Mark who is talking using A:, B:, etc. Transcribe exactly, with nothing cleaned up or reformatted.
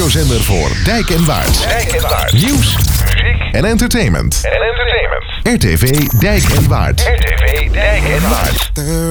A: radiozender voor Dijk en Waard.
B: Dijk en Waard.
A: Nieuws,
B: Muziek
A: en entertainment.
B: en entertainment.
A: R T V Dijk en Waard.
B: R T V Dijk en Waard.